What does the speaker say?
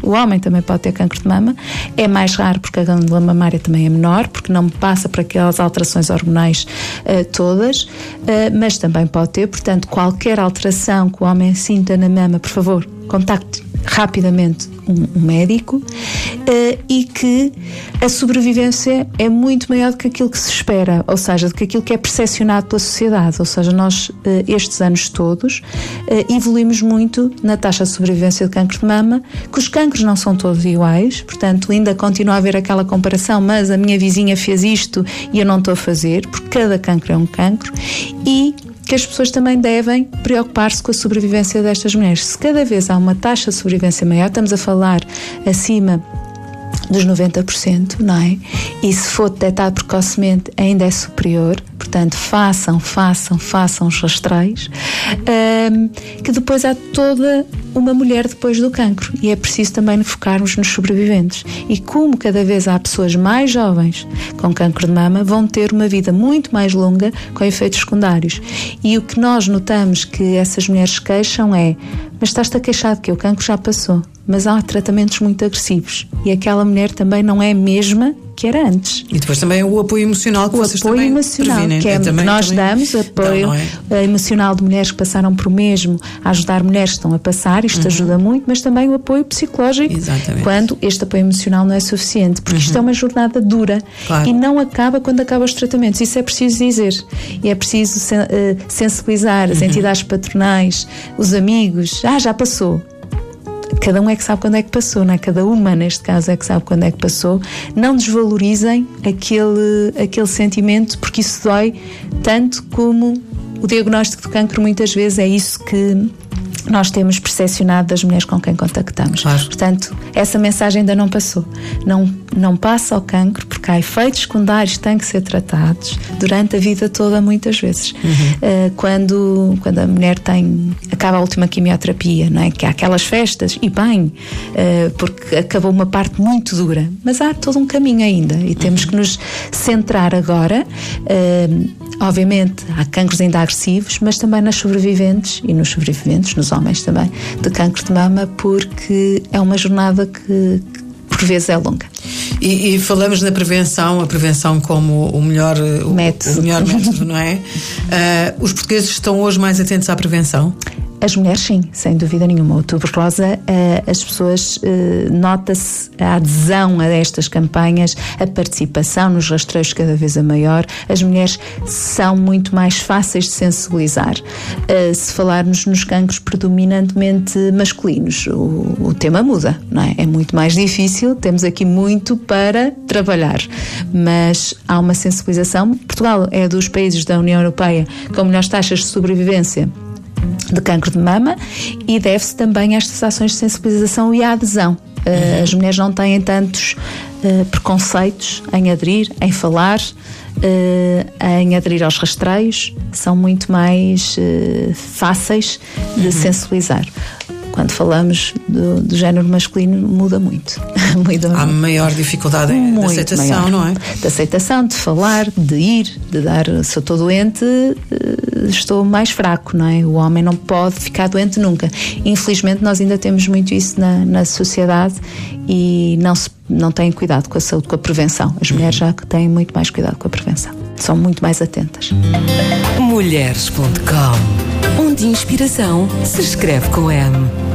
O homem também pode ter cancro de mama. É mais raro porque a glândula mamária também é menor, porque não passa por aquelas alterações hormonais todas, mas também pode ter. Portanto, qualquer alteração que o homem sinta na mama, por favor, contacte rapidamente um médico, e que a sobrevivência é muito maior do que aquilo que se espera, ou seja, do que aquilo que é percepcionado pela sociedade. Ou seja, nós estes anos todos evoluímos muito na taxa de sobrevivência de cancro de mama, que os cancros não são todos iguais, portanto ainda continua a haver aquela comparação, mas a minha vizinha fez isto e eu não estou a fazer, porque cada cancro é um cancro, e que as pessoas também devem preocupar-se com a sobrevivência destas mulheres. Se cada vez há uma taxa de sobrevivência maior, estamos a falar acima dos 90%, não é? E se for detectado precocemente ainda é superior. Portanto, façam os rastreios, que depois há toda uma mulher depois do cancro, e é preciso também focarmos nos sobreviventes. E como cada vez há pessoas mais jovens com cancro de mama, vão ter uma vida muito mais longa com efeitos secundários. E o que nós notamos que essas mulheres queixam é: mas estás-te a queixar de que o cancro já passou, mas há tratamentos muito agressivos, e aquela mulher também não é a mesma que era antes. E depois também o apoio emocional que vocês também previnem. Que é que nós damos apoio emocional de mulheres que passaram por o mesmo, a ajudar mulheres que estão a passar. Isto ajuda muito, mas também o apoio psicológico. Exatamente. Quando este apoio emocional não é suficiente, porque isto é uma jornada dura, e não acaba quando acabam os tratamentos. Isso é preciso dizer, e é preciso sensibilizar as entidades patronais, os amigos. Já passou. Cada um é que sabe quando é que passou, não é? Cada uma, neste caso, é que sabe quando é que passou. Não desvalorizem aquele sentimento, porque isso dói tanto como o diagnóstico de cancro. Muitas vezes é isso que nós temos percepcionado das mulheres com quem contactamos. Claro. Portanto, essa mensagem ainda não passou. Não passa ao cancro, porque há efeitos secundários que têm que ser tratados durante a vida toda, muitas vezes. Quando a mulher acaba a última quimioterapia, não é? Que há aquelas festas, e bem, porque acabou uma parte muito dura, mas há todo um caminho ainda, e temos que nos centrar agora. Obviamente há cancros ainda agressivos, mas também nas sobreviventes, e nos sobreviventes, nos homens também, de cancro de mama, porque é uma jornada que por vezes é longa. E falamos na prevenção, a prevenção como o melhor método, não é? Os portugueses estão hoje mais atentos à prevenção? As mulheres, sim, sem dúvida nenhuma. O Outubro Rosa, as pessoas, nota-se a adesão a estas campanhas, a participação nos rastreios cada vez é maior. As mulheres são muito mais fáceis de sensibilizar. Se falarmos nos cancros predominantemente masculinos, o tema muda, não é? É muito mais difícil, temos aqui muito para trabalhar, mas há uma sensibilização. Portugal é dos países da União Europeia com melhores taxas de sobrevivência de cancro de mama, e deve-se também a estas ações de sensibilização e à adesão. As mulheres não têm tantos preconceitos em aderir, em falar, em aderir aos rastreios, são muito mais fáceis de sensibilizar. Quando falamos do género masculino, muda muito. Há maior dificuldade de aceitação, maior, não é? De aceitação, de falar, de ir, de dar. Se eu estou doente, estou mais fraco, não é? O homem não pode ficar doente nunca. Infelizmente, nós ainda temos muito isso na sociedade, e não têm cuidado com a saúde, com a prevenção. As mulheres já têm muito mais cuidado com a prevenção. São muito mais atentas. Mulheres.com, onde inspiração se escreve com M.